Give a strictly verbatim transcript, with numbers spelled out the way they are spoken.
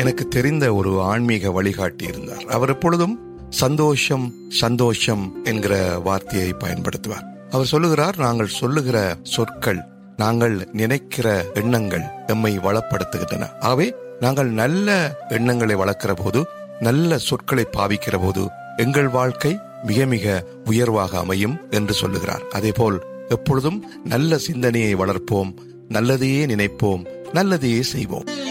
எனக்கு தெரிந்த ஒரு ஆன்மீக வழிகாட்டி இருந்தார். அவர் எப்பொழுதும் சந்தோஷம் சந்தோஷம் என்கிற வார்த்தையை பயன்படுத்துவார். அவர் சொல்லுகிறார், நாங்கள் சொல்லுகிற சொற்கள், நாங்கள் நினைக்கிற எண்ணங்கள் எம்மை வளப்படுத்துகின்றன. ஆகவே நாங்கள் நல்ல எண்ணங்களை வளர்க்கிற போது, நல்ல சொற்களை பாவிக்கிற போது எங்கள் வாழ்க்கை மிக மிக உயர்வாக அமையும் என்று சொல்லுகிறார். அதேபோல் எப்பொழுதும் நல்ல சிந்தனையை வளர்ப்போம், நல்லதையே நினைப்போம், நல்லதையே செய்வோம்.